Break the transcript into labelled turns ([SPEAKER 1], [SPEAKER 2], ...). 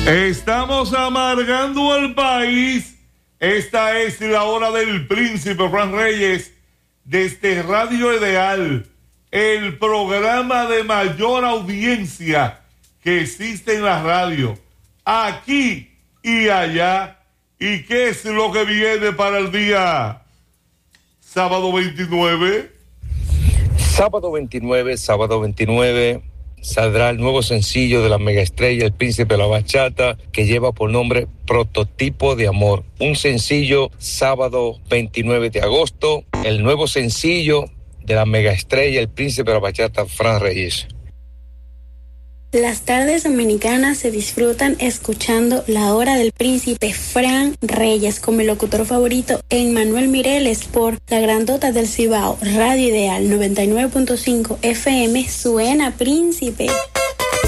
[SPEAKER 1] Estamos amargando al país. Esta es la hora del príncipe Fran Reyes desde Radio Ideal, el programa de mayor audiencia que existe en la radio, aquí y allá. ¿Y qué es lo que viene para el día sábado 29?
[SPEAKER 2] Sábado 29 saldrá el nuevo sencillo de la megaestrella, el príncipe de la bachata, que lleva por nombre Prototipo de Amor. Un sencillo sábado 29 de agosto, el nuevo sencillo de la megaestrella, el príncipe de la bachata, Fran Reyes.
[SPEAKER 3] Las tardes dominicanas se disfrutan escuchando La Hora del Príncipe Fran Reyes con mi locutor favorito, Emmanuel Mireles, por La Grandota del Cibao, Radio Ideal 99.5 FM. Suena Príncipe.